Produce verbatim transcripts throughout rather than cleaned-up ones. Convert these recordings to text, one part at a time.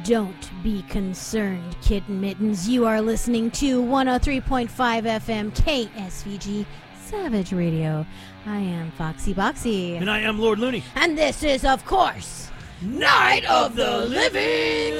Don't be concerned, Kitten Mittens. You are listening to one oh three point five F M K S V G Savage Radio. I am Foxy Boxy. And I am Lord Looney. And this is, of course, Night of the Living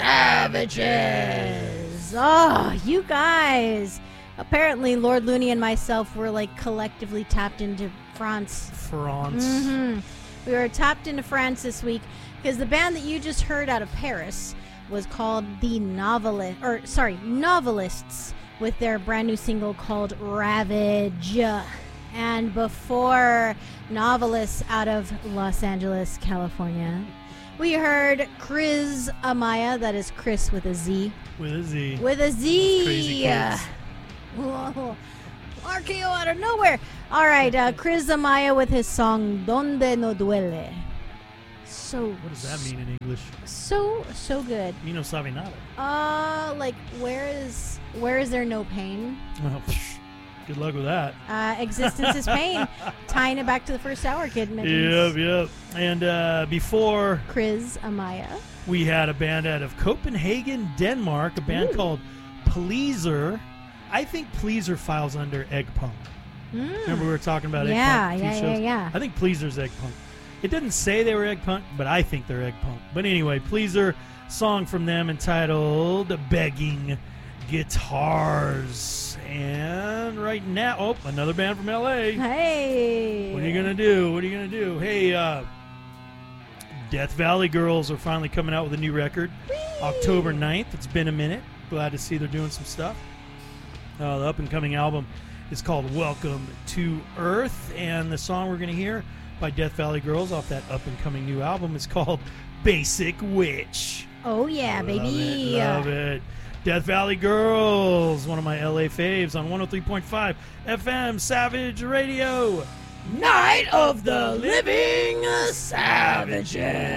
Savages. Oh, you guys. Apparently, Lord Looney and myself were like collectively tapped into France. France. Mm-hmm. We were tapped into France this week because the band that you just heard out of Paris was called the Novelist, or sorry, Novelists, with their brand new single called Ravage. And before Novelists out of Los Angeles, California, we heard Chris Amaya, that is Chris with a Z. With a Z. With a Z. Those crazy kids. Whoa. R K O out of nowhere. All right, uh, Chris Amaya with his song Donde No Duele. So. What does that mean in English? So so good. You know, sabe nada. Uh, like where is where is there no pain? Well, psh, good luck with that. Uh, existence is pain. Tying it back to the first hour, kid. Yep, yep. And uh, before Chris Amaya, we had a band out of Copenhagen, Denmark, a band Ooh. called Pleaser. I think Pleaser files under Egg Punk. mm. Remember we were talking about yeah, Egg Punk? a few yeah, yeah, shows? yeah. I think Pleaser's Egg Punk. It didn't say they were Egg Punk, but I think they're Egg Punk. But anyway, Pleaser, song from them entitled Begging Guitars. And right now, oh, another band from L A. Hey. What are you going to do? What are you going to do? Hey, uh, Death Valley Girls are finally coming out with a new record. Whee! October ninth. It's been a minute. Glad to see they're doing some stuff. Uh, the up-and-coming album is called Welcome to Earth. And the song we're going to hear by Death Valley Girls off that up-and-coming new album is called Basic Witch. Oh, yeah, love baby. It, love it. Death Valley Girls, one of my L A faves on one oh three point five F M Savage Radio. Night of the Living Savages.